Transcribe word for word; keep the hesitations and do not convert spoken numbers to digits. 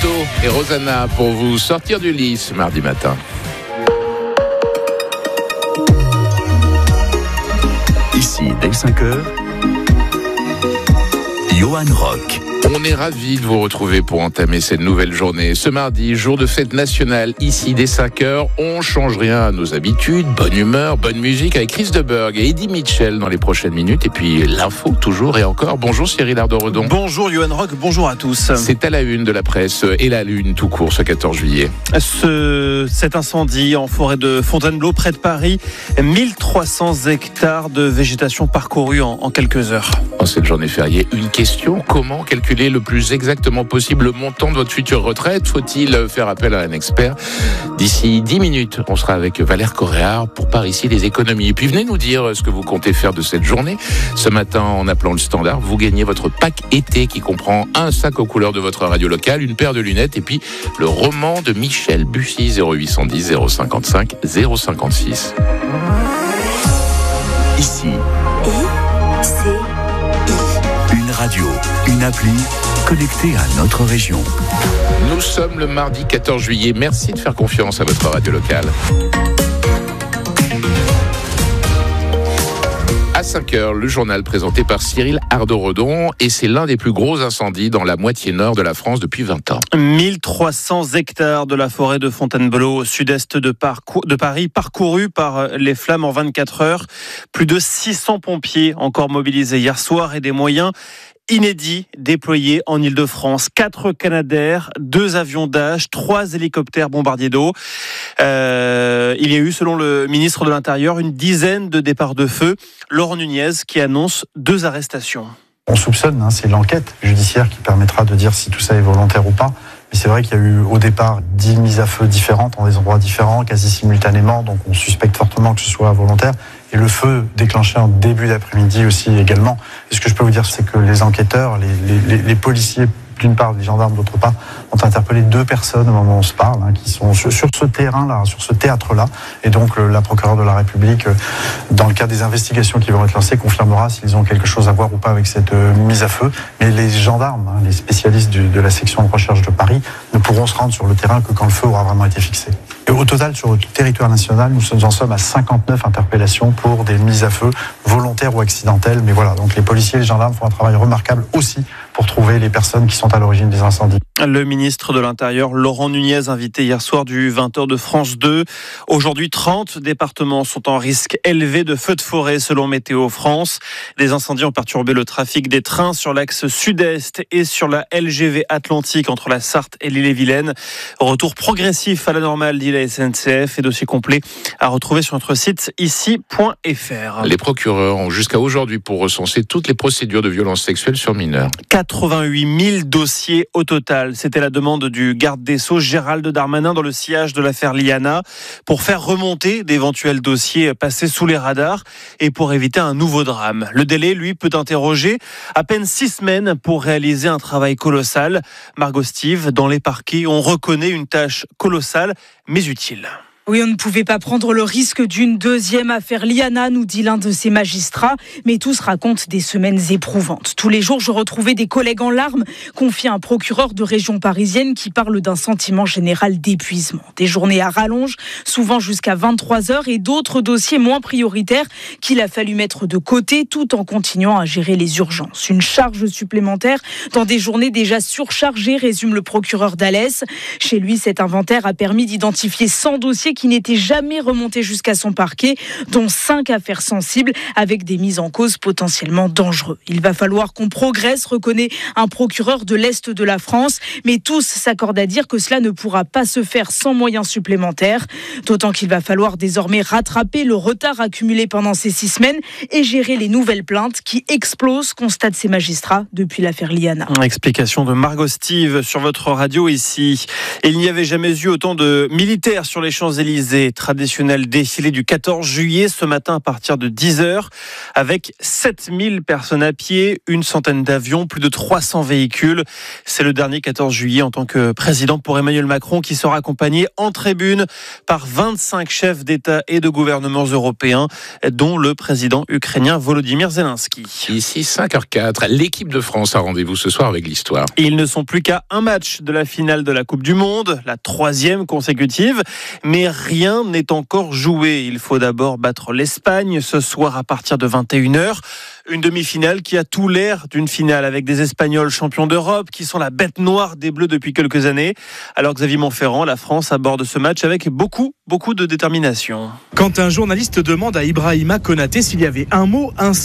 Toto et Rosanna pour vous sortir du lit ce mardi matin. Ici, dès cinq heures, Johan Rock. On est ravis de vous retrouver pour entamer cette nouvelle journée. Ce mardi, jour de fête nationale, ici dès cinq heures, on change rien à nos habitudes. Bonne humeur, bonne musique avec Chris de Burgh et Eddie Mitchell dans les prochaines minutes. Et puis l'info toujours et encore. Bonjour Cyril Ardo-Redon. Bonjour Johan Rock, bonjour à tous. C'est à la une de la presse et la lune tout court ce quatorze juillet. Ce, cet incendie en forêt de Fontainebleau près de Paris, mille trois cents hectares de végétation parcourus en, en quelques heures. En cette journée fériée, une question, comment calculer le plus exactement possible le montant de votre future retraite? Faut-il faire appel à un expert? D'ici dix minutes, on sera avec Valère Coréard pour Par ici les économies. Et puis venez nous dire ce que vous comptez faire de cette journée. Ce matin, en appelant le standard, vous gagnez votre pack été qui comprend un sac aux couleurs de votre radio locale, une paire de lunettes et puis le roman de Michel Bussy, zéro huit cent dix zéro cinquante-cinq zéro cinquante-six. Ici, I, C, une radio, une appli connectée à notre région. Nous sommes le mardi quatorze juillet. Merci de faire confiance à votre radio locale. À cinq heures, le journal présenté par Cyril Ardo-Redon et c'est l'un des plus gros incendies dans la moitié nord de la France depuis vingt ans. mille trois cents hectares de la forêt de Fontainebleau au sud-est de, parcours, de Paris parcourus par les flammes en vingt-quatre heures. Plus de six cents pompiers encore mobilisés hier soir et des moyens inédit déployé en Ile-de-France. Quatre Canadair, deux avions Dash, trois hélicoptères bombardiers d'eau. Euh, il y a eu, selon le ministre de l'Intérieur, une dizaine de départs de feu. Laurent Nunez qui annonce deux arrestations. On soupçonne, hein, c'est l'enquête judiciaire qui permettra de dire si tout ça est volontaire ou pas. Mais c'est vrai qu'il y a eu au départ dix mises à feu différentes dans des endroits différents, quasi simultanément, donc on suspecte fortement que ce soit volontaire. Et le feu déclenché en début d'après-midi aussi également. Et ce que je peux vous dire, c'est que les enquêteurs, les, les, les policiers, d'une part, les gendarmes, d'autre part, ont interpellé deux personnes au moment où on se parle, hein, qui sont sur, sur ce terrain-là, sur ce théâtre-là. Et donc, le, la procureure de la République, euh, dans le cadre des investigations qui vont être lancées, confirmera s'ils ont quelque chose à voir ou pas avec cette euh, mise à feu. Mais les gendarmes, hein, les spécialistes du, de la section de recherche de Paris, ne pourront se rendre sur le terrain que quand le feu aura vraiment été fixé. Et au total, sur le territoire national, nous en sommes à cinquante-neuf interpellations pour des mises à feu volontaires ou accidentelles. Mais voilà, donc les policiers et les gendarmes font un travail remarquable aussi pour trouver les personnes qui sont à l'origine des incendies. Le ministre de l'Intérieur, Laurent Nunez, invité hier soir du vingt heures de France deux. Aujourd'hui, trente départements sont en risque élevé de feux de forêt selon Météo France. Des incendies ont perturbé le trafic des trains sur l'axe sud-est et sur la L G V Atlantique entre la Sarthe et l'Ille-et-Vilaine. Retour progressif à la normale, dit la S N C F, et dossier complet à retrouver sur notre site ici point f r. Les procureurs ont jusqu'à aujourd'hui pour recenser toutes les procédures de violences sexuelles sur mineurs. quatre-vingt-huit mille dossiers au total. C'était la demande du garde des Sceaux Gérald Darmanin dans le sillage de l'affaire Liana pour faire remonter d'éventuels dossiers passés sous les radars et pour éviter un nouveau drame. Le délai, lui, peut interroger à peine six semaines pour réaliser un travail colossal. Margot Steve, dans les parquets, on reconnaît une tâche colossale mais utile. Oui, on ne pouvait pas prendre le risque d'une deuxième affaire Liana, nous dit l'un de ces magistrats. Mais tous racontent des semaines éprouvantes. Tous les jours, je retrouvais des collègues en larmes, confie un procureur de région parisienne qui parle d'un sentiment général d'épuisement. Des journées à rallonge, souvent jusqu'à vingt-trois heures, et d'autres dossiers moins prioritaires qu'il a fallu mettre de côté tout en continuant à gérer les urgences. Une charge supplémentaire dans des journées déjà surchargées, résume le procureur d'Alès. Chez lui, cet inventaire a permis d'identifier cent dossiers qui n'était jamais remonté jusqu'à son parquet, dont cinq affaires sensibles avec des mises en cause potentiellement dangereux. Il va falloir qu'on progresse, reconnaît un procureur de l'Est de la France, mais tous s'accordent à dire que cela ne pourra pas se faire sans moyens supplémentaires, d'autant qu'il va falloir désormais rattraper le retard accumulé pendant ces six semaines et gérer les nouvelles plaintes qui explosent, constatent ces magistrats depuis l'affaire Liana. Explication de Margot Steve sur votre radio ici. Il n'y avait jamais eu autant de militaires sur les Champs-Élysées Champs-Élysées. Traditionnel défilé du quatorze juillet ce matin à partir de dix heures avec sept mille personnes à pied, une centaine d'avions, plus de trois cents véhicules. C'est le dernier quatorze juillet en tant que président pour Emmanuel Macron qui sera accompagné en tribune par vingt-cinq chefs d'État et de gouvernements européens, dont le président ukrainien Volodymyr Zelensky. Ici cinq heures quatre, l'équipe de France a rendez-vous ce soir avec l'histoire. Ils ne sont plus qu'à un match de la finale de la Coupe du Monde, la troisième consécutive, mais rien n'est encore joué. Il faut d'abord battre l'Espagne ce soir à partir de vingt et une heures. Une demi-finale qui a tout l'air d'une finale avec des Espagnols champions d'Europe qui sont la bête noire des Bleus depuis quelques années. Alors Xavier Montferrand, la France aborde ce match avec beaucoup, beaucoup de détermination. Quand un journaliste demande à Ibrahima Konaté s'il y avait un mot, un